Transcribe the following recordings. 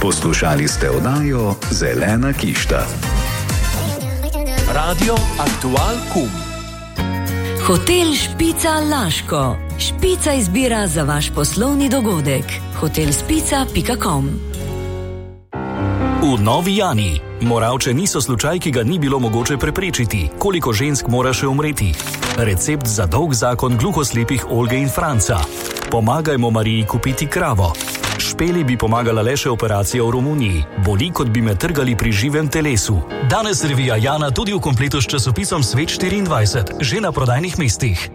Poslušali ste oddajo Zelena kišta. Radio Aktual Kum. Hotel Špica Laško. Špica izbira za vaš poslovni dogodek. hotelspica.com. V Novi Jani. Moravče niso slučaj, ki ga ni bilo mogoče preprečiti. Koliko žensk mora še umreti? Recept za dolg zakon gluhoslepih Olge in Franca. Pomagajmo Mariji kupiti kravo. Špeli bi pomagala le še operacija v Romuniji. Boli, kot bi me trgali pri živem telesu. Danes revija Jana tudi v kompletu s časopisom Svet 24, že na prodajnih mestih.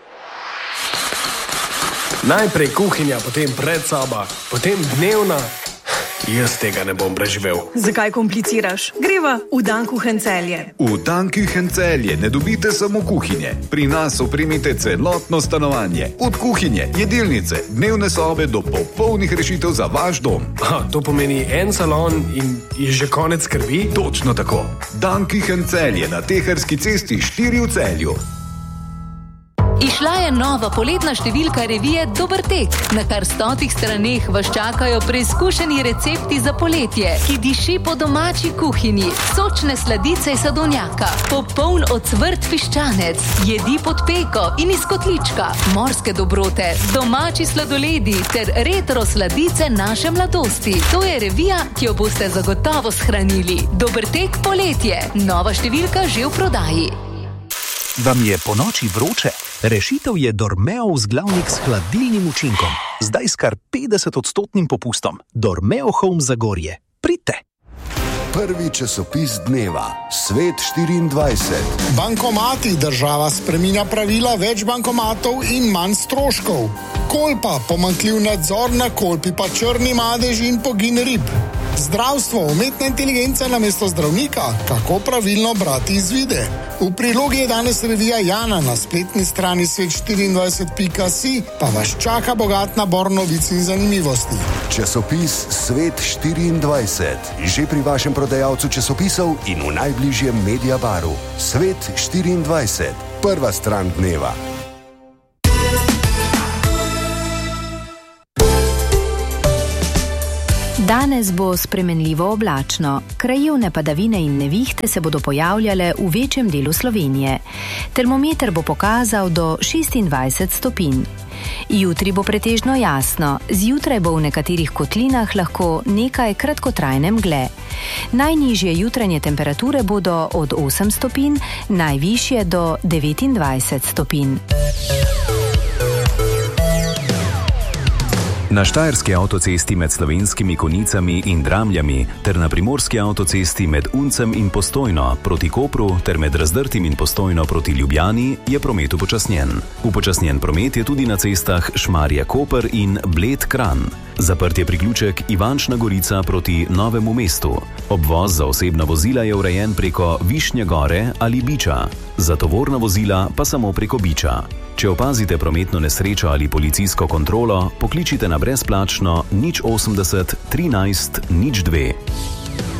Najprej kuhinja, potem predsoba, potem dnevna. Jaz tega ne bom preživel. Zakaj kompliciraš? Greva v Dan Kuchen Celje. V Dan Kuchen Celje ne dobite samo kuhinje. Pri nas opremite celotno stanovanje. Od kuhinje, jedilnice, dnevne sobe do popolnih rešitev za vaš dom. To pomeni en salon in je že konec skrbi? Točno tako. Dan Kuchen Celje na Teharski cesti 4 v Celju. Išla je nova poletna številka revije Dober tek. Na kar 100 straneh vas čakajo preizkušeni recepti za poletje, ki diši po domači kuhinji, sočne sladice iz sadovnjaka, popoln ocvrt piščanec, jedi pod peko in iz kotlička, morske dobrote, domači sladoledi ter retro sladice naše mladosti. To je revija, ki jo boste zagotovo shranili. Dober tek poletje. Nova številka že v prodaji. Vam je po noči vroče? Rešitev je Dormeo vzglavnik s hladilnim učinkom. Zdaj s kar 50% popustom. Dormeo Home Zagorje. Pridite! Prvi časopis dneva. Svet 24. Bankomati. Država spreminja pravila, več bankomatov in manj stroškov. Kolpa. Pomanjkljiv nadzor na kolpi, pa črni madež in pogin rib. Zdravstvo. Umetna inteligenca namesto zdravnika. Kako pravilno brati izvide. V prilogi je danes revija Jana, na spletni strani svet24.si pa vas čaka bogat nabor novic in zanimivosti. Časopis Svet 24. Že pri vašem prodajalcu časopisov in v najbližjem Mediabaru. Svet 24. Prva stran dneva. Danes bo spremenljivo oblačno. Krajevne padavine in nevihte se bodo pojavljale v večjem delu Slovenije. Termometer bo pokazal do 26 stopinj. Jutri bo pretežno jasno, zjutraj bo v nekaterih kotlinah lahko nekaj kratkotrajne mgle. Najnižje jutranje temperature bodo od 8 stopinj, najvišje do 29 stopinj. Na štajerski avtocesti med Slovenskimi Konjicami in Dramljami ter na primorski avtocesti med Uncem in Postojno proti Kopru ter med Razdrtim in Postojno proti Ljubljani je promet upočasnjen. Upočasnjen promet je tudi na cestah Šmarje-Koper in Bled-Kranj. Zaprt je priključek Ivančna Gorica proti Novemu mestu. Obvoz za osebna vozila je urejen preko Višnje Gore ali Biča, za tovorna vozila pa samo preko Biča. Če opazite prometno nesrečo ali policijsko kontrolo, pokličite na brezplačno 080 13 02.